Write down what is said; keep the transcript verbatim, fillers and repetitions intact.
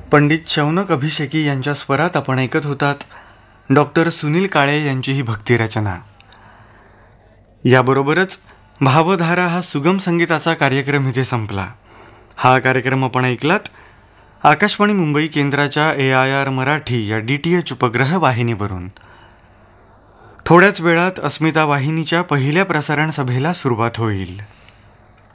पंडित शौनक अभिषेकी यांच्या स्वरात आपण ऐकत होतात डॉक्टर सुनील काळे यांची ही भक्तिरचना. याबरोबरच भावधारा हा सुगम संगीताचा कार्यक्रम इथे संपला. हा कार्यक्रम आपण ऐकलात आकाशवाणी मुंबई केंद्राच्या ए आय आर मराठी या डी टी एच उपग्रह वाहिनीवरून. थोड्याच वेळात अस्मिता वाहिनीच्या पहिल्या प्रसारण सभेला सुरुवात होईल.